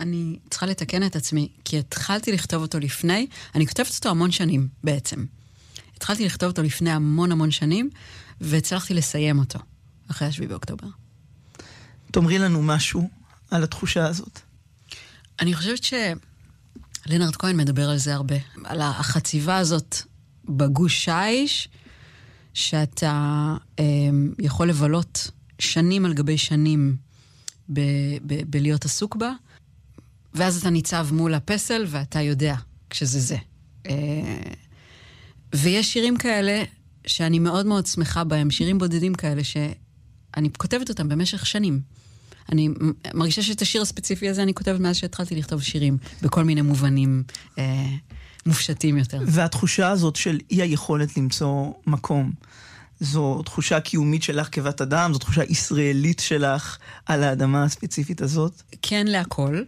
אני צריכה לתקן את עצמי, כי התחלתי לכתוב אותו לפני, אני כותבת אותו המון שנים בעצם. התחלתי לכתוב אותו לפני המון שנים, והצלחתי לסיים אותו, אחרי 7 באוקטובר. תאמרי לנו משהו על התחושה הזאת. אני חושבת שלנרד כהן מדבר על זה הרבה, על החציבה הזאת בגוש שיש, שאתה יכול לבלות שנים על גבי שנים בלהיות עסוק בה, ואז אתה ניצב מול הפסל ואתה יודע כשזה זה. ויש שירים כאלה שאני מאוד מאוד שמחה בהם, שירים בודדים כאלה שאני כותבת אותם במשך שנים. אני מרגישה שאת השיר הספציפי הזה אני כותבת מאז שהתחלתי לכתוב שירים, בכל מיני מובנים מופשטים יותר. והתחושה הזאת של אי היכולת למצוא מקום, זו תחושה קיומית שלך כבת אדם, זו תחושה ישראלית שלך על האדמה הספציפית הזאת? כן, להכל.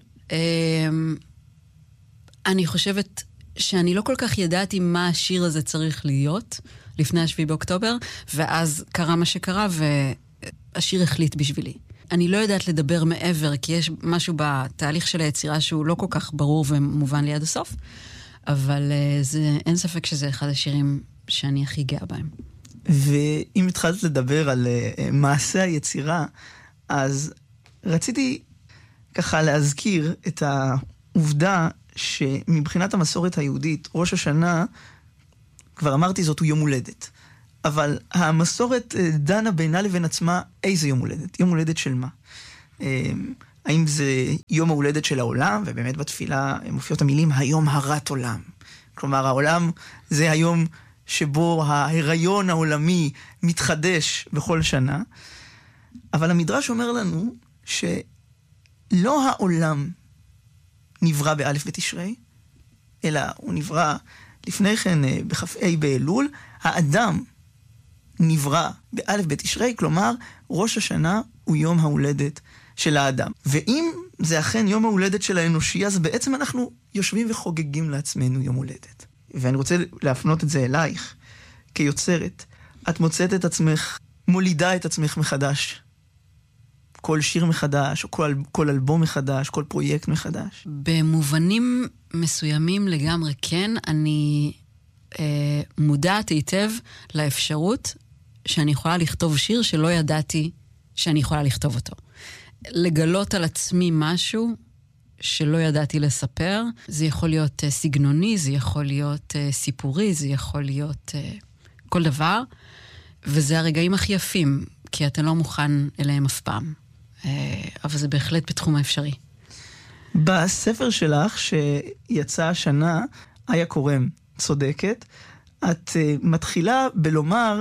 אני חושבת שאני לא כל כך ידעתי מה השיר הזה צריך להיות לפני 7 באוקטובר, ואז קרה מה שקרה והשיר החליט בשבילי. אני לא יודעת לדבר מעבר, כי יש משהו בתהליך של היצירה שהוא לא כל כך ברור ומובן לי עד הסוף, אבל אין ספק שזה אחד השירים שאני הכי גאה בהם. ואם התחלת לדבר על מעשה היצירה, אז רציתי ככה להזכיר את העובדה שמבחינת המסורת היהודית, ראש השנה, כבר אמרתי זאת, הוא יום הולדת. אבל המסורת דנה בינה לבין עצמה איזה יום הולדת? יום הולדת של מה? האם זה יום ההולדת של העולם? ובאמת בתפילה מופיעות המילים, היום הרת עולם. כלומר, העולם זה היום שבו ההיריון העולמי מתחדש בכל שנה. אבל המדרש אומר לנו שלא העולם נברא באלף בתשרי, אלא הוא נברא לפני כן בכ"ה באלול, האדם נברא באלף בתשרי, כלומר ראש השנה הוא יום ההולדת של האדם. ואם זה אכן יום ההולדת של האנושי, אז בעצם אנחנו יושבים וחוגגים לעצמנו יום הולדת. ואני רוצה להפנות את זה אלייך, כיוצרת. את מוצאת את עצמך, מולידה את עצמך מחדש. כל שיר מחדש, או כל אלבום מחדש, כל פרויקט מחדש. במובנים מסוימים לגמרי כן, אני מודעת היטב לאפשרות שאני יכולה לכתוב שיר שלא ידעתי שאני יכולה לכתוב אותו. לגלות על עצמי משהו שלא ידעתי לספר, זה יכול להיות סגנוני, זה יכול להיות סיפורי, זה יכול להיות כל דבר, וזה הרגעים הכי יפים, כי אתה לא מוכן אליהם אף פעם. אבל זה בהחלט בתחום האפשרי. בספר שלך שיצא השנה, איה קורם צודקת, את מתחילה בלומר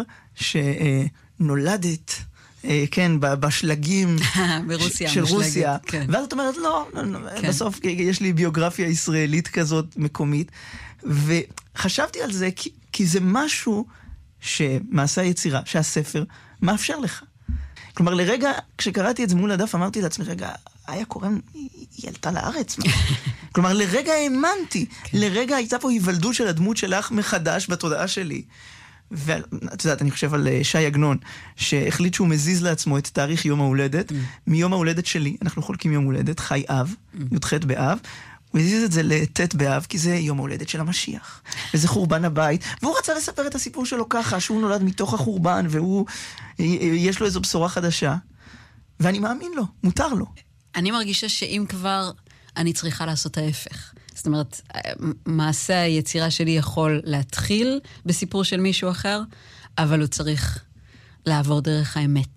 שנולדת, כן, בשלגים ברוסיה, של רוסיה. כן. ואז את אומרת, לא, כן. בסוף יש לי ביוגרפיה ישראלית כזאת מקומית. וחשבתי על זה כי זה משהו שמעשה היצירה, שהספר מאפשר לך. כלומר, לרגע, כשקראתי את זה מול הדף, אמרתי לעצמי, רגע, איה קורם, היא עלתה לארץ. כלומר, לרגע האמנתי, לרגע הייתה פה היוולדות של הדמות שלך מחדש בתודעה שלי. ואת יודעת, אני חושב על שי עגנון, שהחליט שהוא מזיז לעצמו את תאריך יום ההולדת, מיום ההולדת שלי, אנחנו חולקים יום הולדת, חי אב, י"ח באב, הוא הזיז את זה לט' באב, כי זה יום ההולדת של המשיח, וזה חורבן הבית, והוא רצה לספר את הסיפור שלו ככה, שהוא נולד מתוך החורבן, והוא, יש לו איזו בשורה חדשה, ואני מאמין לו, מותר לו. אני מרגישה שאם כבר אני צריכה לעשות ההפך. זאת אומרת, מעשה היצירה שלי יכול להתחיל בסיפור של מישהו אחר, אבל הוא צריך לעבור דרך האמת.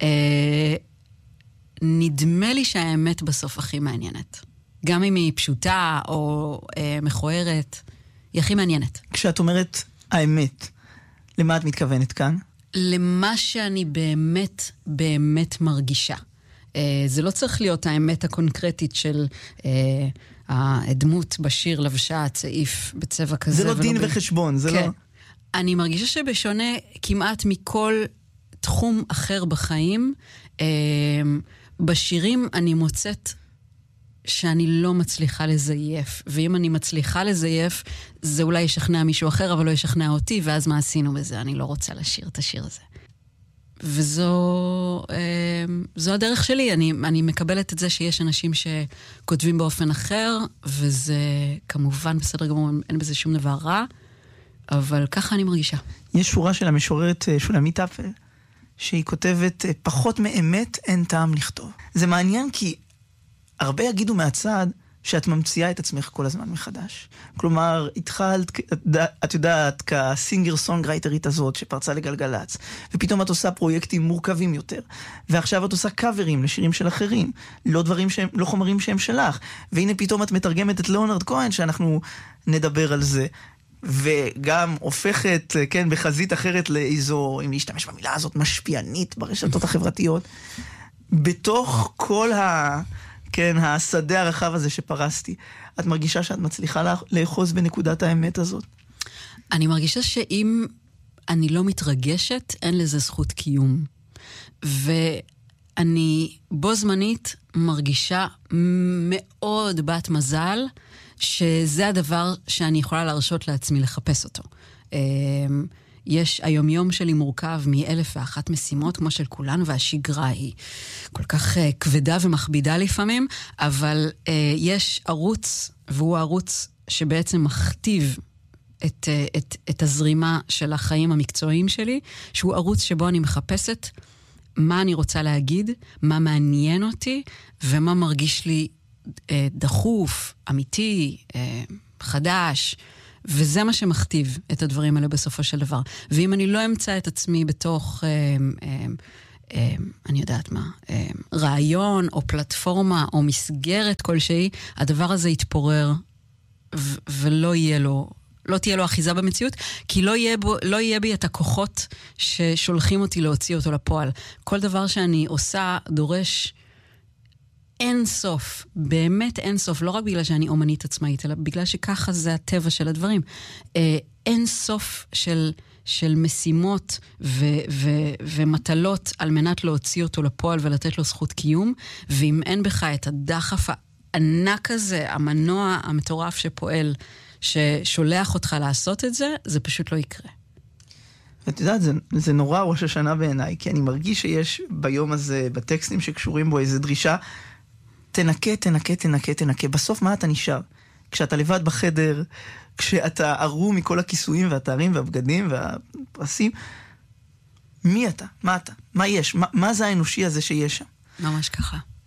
נדמה לי שהאמת בסוף הכי מעניינת. גם אם היא פשוטה או מכוערת, היא הכי מעניינת. כשאת אומרת האמת, למה את מתכוונת כאן? למה שאני באמת, באמת מרגישה. זה לא צריך להיות האמת הקונקרטית של הדמות בשיר לבשה צעיף בצבע כזה. זה לא דין וחשבון, זה לא... אני מרגישה שבשונה כמעט מכל תחום אחר בחיים, בשירים אני מוצאת שאני לא מצליחה לזייף. ואם אני מצליחה לזייף, זה אולי ישכנע מישהו אחר, אבל לא ישכנע אותי, ואז מה עשינו בזה? אני לא רוצה לשיר את השיר הזה. וזו הדרך שלי. אני מקבלת את זה שיש אנשים שכותבים באופן אחר, וזה כמובן בסדר גמור, אין בזה שום דבר רע, אבל ככה אני מרגישה. יש שורה של המשוררת שולמית אפל, שהיא כותבת, פחות מאמת אין טעם לכתוב. זה מעניין כי הרבה יגידו מהצד שאת ממציאה את עצמך כל הזמן מחדש. כלומר, התחלת, את יודעת, כסינגר סונגרייטרית הזאת שפרצה לגלגלץ, ופתאום את עושה פרויקטים מורכבים יותר, ועכשיו את עושה קאברים לשירים של אחרים, לא חומרים שהם שלך, והנה פתאום את מתרגמת את ליאונרד כהן, שאנחנו נדבר על זה, וגם הופכת, כן, בחזית אחרת לאיזו, אם להשתמש במילה הזאת, משפיענית ברשתות החברתיות, בתוך כל כן, השדה הרחב הזה שפרסתי. את מרגישה שאת מצליחה לאחוז בנקודת האמת הזאת? אני מרגישה שאם אני לא מתרגשת, אין לזה זכות קיום. ואני בו זמנית מרגישה מאוד בת מזל, שזה הדבר שאני יכולה להרשות לעצמי לחפש אותו. היומיום שלי מורכב מ1,001 משימות, כמו של כולנו, והשגרה היא כל כך כבדה ומכבידה לפעמים, אבל יש ערוץ, והוא הערוץ שבעצם מכתיב את הזרימה של החיים המקצועיים שלי, שהוא ערוץ שבו אני מחפשת מה אני רוצה להגיד, מה מעניין אותי, ומה מרגיש לי דחוף, אמיתי, חדש, וזה מה שמכתיב את הדברים האלה בסופו של דבר. ואם אני לא אמצא את עצמי בתוך, אני יודעת מה, רעיון או פלטפורמה או מסגרת כלשהי, הדבר הזה יתפורר ולא יהיה לו, לא תהיה לו אחיזה במציאות, כי לא יהיה בי את הכוחות ששולחים אותי להוציא אותו לפועל. כל דבר שאני עושה דורש אין סוף, באמת אין סוף, לא רק בגלל שאני אומנית עצמאית, אלא בגלל שככה זה הטבע של הדברים. אין סוף של משימות ומטלות על מנת להוציא אותו לפועל ולתת לו זכות קיום, ואם אין בך את הדחף הענק הזה, המנוע המטורף שפועל, ששולח אותך לעשות את זה, זה פשוט לא יקרה. את יודעת, זה נורא ראש השנה בעיניי, כי אני מרגיש שיש ביום הזה, בטקסטים שקשורים בו, איזו דרישה, תנקה, תנקה, תנקה, תנקה. בסוף מה אתה נשאר? כשאתה לבד בחדר, כשאתה ערום מכל הכיסויים והתארים והבגדים והפרסים, מי אתה? מה אתה? מה יש? מה זה האנושי הזה שיש שם? ממש ככה.